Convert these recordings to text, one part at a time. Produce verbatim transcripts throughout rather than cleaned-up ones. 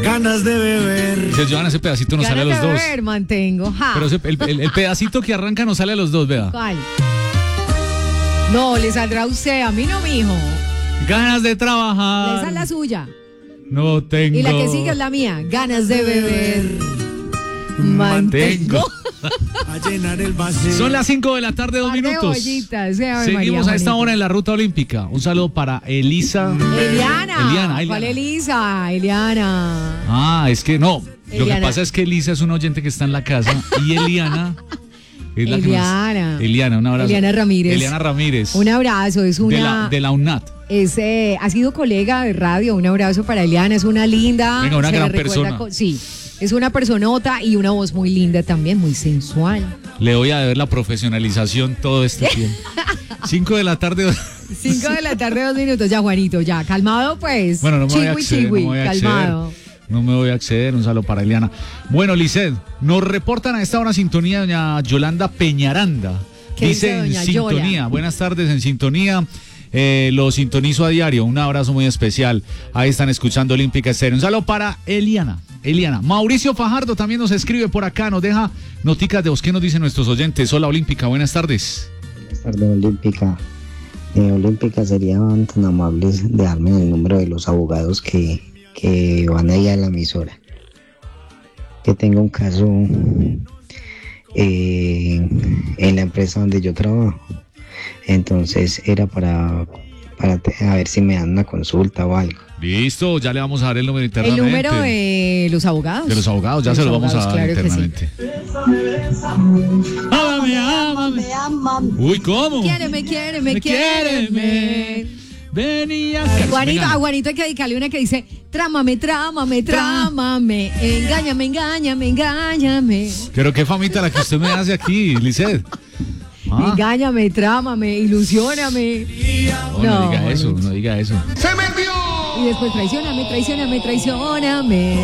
ganas de beber. Dice Joana, ese pedacito no Ganas sale a los de dos. beber, mantengo. Ja. Pero ese- el, el- el pedacito que arranca no sale a los dos, vea. ¿Cuál? No, le saldrá a usted, a mí no, mijo. Ganas de trabajar. Esa es la suya. No tengo. Y la que sigue es la mía. Ganas de beber. Mantengo. A llenar el vacío. Son las cinco de la tarde, dos Par de minutos. ollitas, eh, Ave Seguimos María, a esta Juanito. hora en la ruta olímpica. Un saludo para Elisa. Eliana. Eliana, ¿Cuál Eliana. Elisa? Eliana. Ah, es que no. Lo que Eliana. pasa es que Elisa es un oyente que está en la casa y Eliana es la que nos- Eliana. Eliana, un abrazo. Eliana Ramírez. Eliana Ramírez. Un abrazo, es de una. la, de la UNAT. Es, eh, ha sido colega de radio. Un abrazo para Eliana. Es una linda. Venga, una se le gran recuerda persona. con- sí. Es una personota y una voz muy linda también, muy sensual. Le voy a deber la profesionalización todo este tiempo. Cinco de la tarde. Cinco de la tarde, dos minutos. Ya, Juanito, ya. Calmado, pues. Bueno, no me voy a Chigui, acceder, no chigui, me voy a acceder. calmado. No me voy a acceder, un saludo para Eliana. Bueno, Lisset, nos reportan a esta hora sintonía doña Yolanda Peñaranda. ¿Qué dice Dice en doña sintonía, Yola? buenas tardes en sintonía. Eh, lo sintonizo a diario, un abrazo muy especial. Ahí están escuchando Olímpica Estéreo. Un saludo para Eliana. Eliana. Mauricio Fajardo también nos escribe por acá, nos deja noticas de voz. ¿Qué nos dicen nuestros oyentes? Hola Olímpica, buenas tardes. Buenas tardes, Olímpica. Eh, Olímpica, serían tan amables de darme el número de los abogados que, que van allá a la emisora. Que tengo un caso eh, en la empresa donde yo trabajo. Entonces era para, para te- a ver si me dan una consulta o algo. Listo, ya le vamos a dar el número El internamente. número de los abogados. De los abogados, ya De se los los vamos a abogados, dar claro que sí. internamente. Ámame, ámame. Uy, ¿cómo? Quiéreme, quiéreme, Me quiéreme. Venía. Juanito, Venga. a Juanito hay que dedicarle una que dice, trámame, trámame, trámame, engáñame, engáñame, engáñame, Pero qué famita la que usted me hace aquí, Lisset. Ah, engáñame, trámame, ilusióname. no, no No, diga eso, Juanito. no diga eso. Y después traicioname, traicioname, traicioname.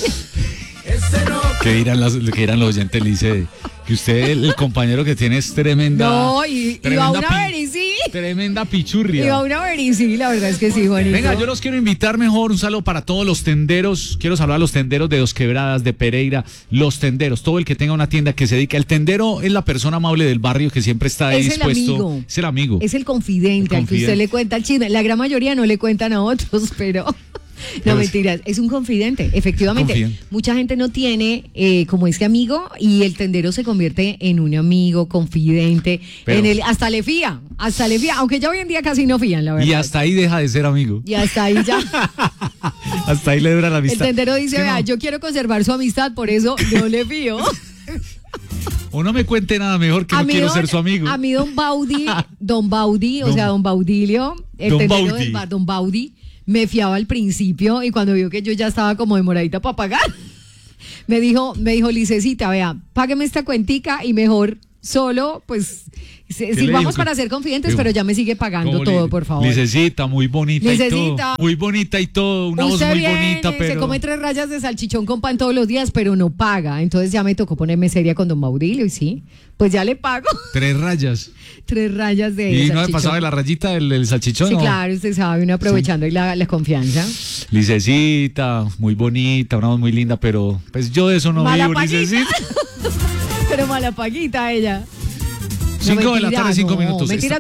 ¿Qué dirán, las, qué dirán los oyentes, Lisset? Que usted, el, el compañero que tiene es tremenda. No, y, y va tremenda una pi- ver y sí. Tremenda pichurria. Y va una ver y sí, la verdad es que sí, Juanito. Venga, yo los quiero invitar mejor. Un saludo para todos los tenderos. Quiero saludar a los tenderos de Dos Quebradas, de Pereira. Los tenderos, todo el que tenga una tienda que se dedique. El tendero es la persona amable del barrio que siempre está ahí Es el dispuesto. amigo. Es el amigo. Es el confidente El al que usted confidente. le cuenta el chisme. La gran mayoría no le cuentan a otros, pero... No, Pero es- mentiras, es un confidente, efectivamente. Confidente. Mucha gente no tiene eh, como este amigo y el tendero se convierte en un amigo, confidente, Pero- en el, hasta le fía, hasta le fía, aunque ya hoy en día casi no fían, la verdad. Y hasta ahí deja de ser amigo. Y hasta ahí ya. Hasta ahí le dura la El amistad. tendero dice, ¿Sí, vea, no? yo quiero conservar su amistad, por eso no le fío. O no me cuente nada mejor que no mí quiero don- ser su amigo. A mí don Baudi, don Baudi, o Don- sea, don Baudilio, el Don tendero Baudi. del bar, don Baudi, me fiaba al principio y cuando vio que yo ya estaba como demoradita para pagar, me dijo, me dijo, Licecita, vea, págueme esta cuentica y mejor solo, pues, si le vamos dijo? para ser confidentes, Digo, pero ya me sigue pagando ¿Cómo todo, li- por favor. Licecita, muy bonita y Licecita. todo. Muy bonita y todo. Una voz Usted muy viene, bonita, pero. se come tres rayas de salchichón con pan todos los días, pero no paga. Entonces ya me tocó ponerme seria con don Baudilio y sí, pues ya le pago Tres rayas. tres rayas de Y no me salchichón. pasaba de la rayita del, del salchichón. Sí, ¿no? claro, usted sabe, uno aprovechando ahí la, la confianza. Licecita, muy bonita, una voz muy linda, pero pues yo de eso no Mala vivo, paguita. Licecita. Pero mala paguita ella. Cinco de la mentira, tarde, cinco no, minutos. Mentira,